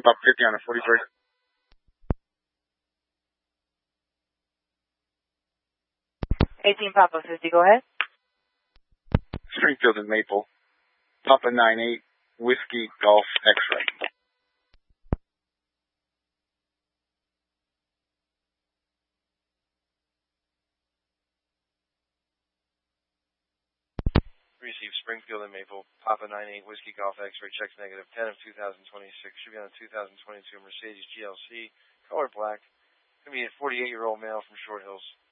Papa 50 on the 43. 18 Papa 50, go ahead. Springfield and Maple. Papa 98, Whiskey Golf X-Ray. Received Springfield and Maple, Papa 98, Whiskey Golf X-Ray, checks negative, 10 of 2026. Should be on a 2022 Mercedes GLC, color black. Going to be a 48-year-old male from Short Hills.